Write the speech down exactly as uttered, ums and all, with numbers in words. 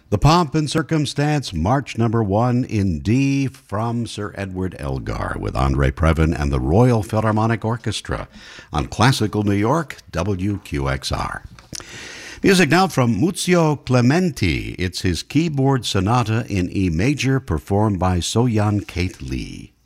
The Pomp and Circumstance, March number one in D from Sir Edward Elgar with Andre Previn and the Royal Philharmonic Orchestra on Classical New York, W Q X R. Music now from Muzio Clementi. It's his keyboard sonata in E major performed by So-Yeon Kate Lee.